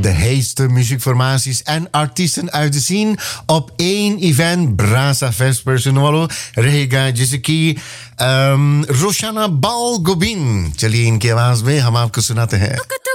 De heetste muziekformaties en artiesten uit de scene op één event. Brasa Fest Personolo. रहेगा जैसे कि रोशाना बाल गोबिन. चलिए इनके आवाज में हम आपको सुनाते हैं.